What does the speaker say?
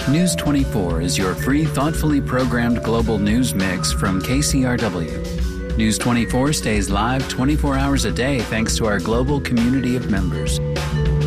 News 24 is your free, thoughtfully programmed global news mix from KCRW. News 24 stays live 24 hours a day thanks to our global community of members.